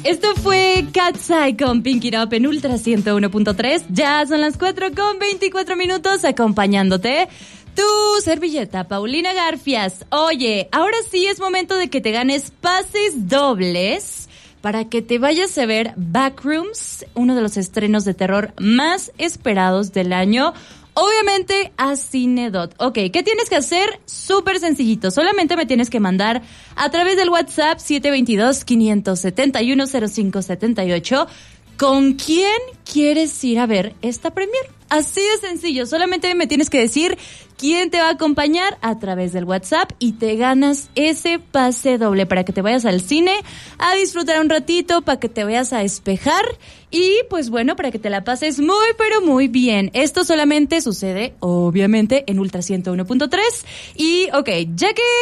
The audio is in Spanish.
Esto fue Cat's Eye con Pink It Up en Ultra 101.3. Ya son las 4:24 acompañándote. Tu servilleta, Paulina Garfias. Oye, ahora sí es momento de que te ganes pases dobles para que te vayas a ver Backrooms, uno de los estrenos de terror más esperados del año. Obviamente a Cinedot. Ok, ¿qué tienes que hacer? Súper sencillito. Solamente me tienes que mandar a través del WhatsApp 722-571-0578 ¿con quién quieres ir a ver esta premier? Así de sencillo. Solamente me tienes que decir quién te va a acompañar a través del WhatsApp y te ganas ese pase doble para que te vayas al cine a disfrutar un ratito, para que te vayas a despejar y pues bueno, para que te la pases muy pero muy bien. Esto solamente sucede obviamente en Ultra 101.3 y ok, ya que